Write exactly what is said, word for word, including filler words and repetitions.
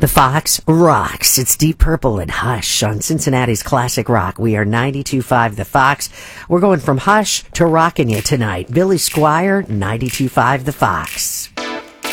The Fox rocks. It's Deep Purple and Hush on Cincinnati's Classic Rock. We are ninety-two point five The Fox. We're going from Hush to rocking you tonight. Billy Squier, ninety-two point five The Fox.